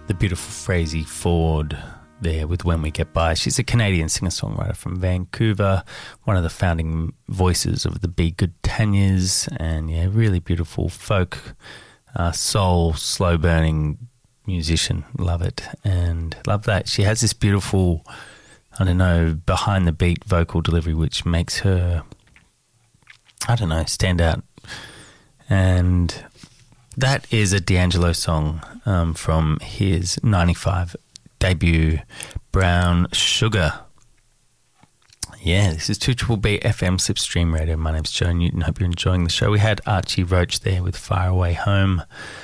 The beautiful Frazey Ford there with When We Get By. She's a Canadian singer-songwriter from Vancouver, one of the founding voices of the Be Good Tanyas, and yeah, really beautiful folk, soul, slow-burning musician. Love it, and love that. She has this beautiful, I don't know, behind-the-beat vocal delivery which makes her, I don't know, stand out. And that is a D'Angelo song from his 95 debut, Brown Sugar. Yeah, this is 2BBB FM Slipstream Radio. My name's Joe Newton. Hope you're enjoying the show. We had Archie Roach there with Far Away Home.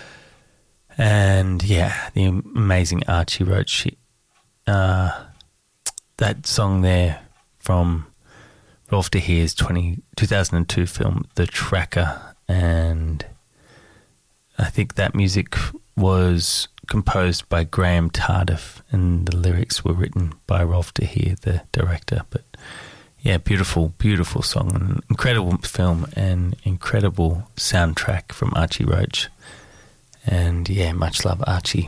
And yeah, the amazing Archie Roach. That song there from Rolf de Heer's 2002 film, The Tracker. And I think that music was composed by Graham Tardif and the lyrics were written by Rolf de Heer, the director. But yeah, beautiful, beautiful song, an incredible film and incredible soundtrack from Archie Roach. And yeah, much love, Archie.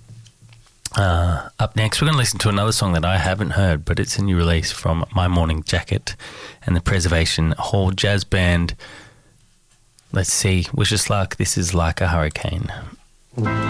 Up next, we're going to listen to another song that I haven't heard, but it's a new release from My Morning Jacket and the Preservation Hall Jazz Band. Let's see, Wish Us Luck. This is Like a Hurricane.